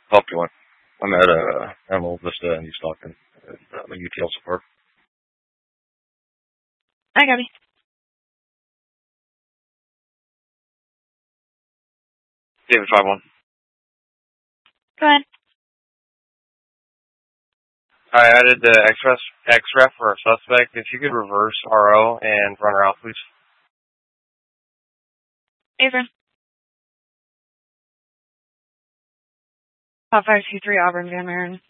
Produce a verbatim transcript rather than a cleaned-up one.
Help you one. I'm at uh, Emerald Vista in East Stockton. Uh, I'm a U T L support. Hi, Gabby. David five one. Go ahead. I added the X ref for a suspect. If you could reverse R O and run her out, please. Avery. Pop five two three Auburn Van Maren.